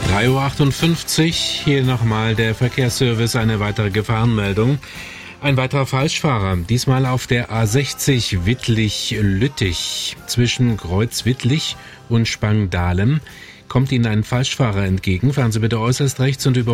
3:58 Uhr, hier nochmal der Verkehrsservice, eine weitere Gefahrenmeldung. Ein weiterer Falschfahrer, diesmal auf der A60 Wittlich-Lüttich. Zwischen Kreuz-Wittlich und Spangdahlem kommt Ihnen ein Falschfahrer entgegen. Fahren Sie bitte äußerst rechts und über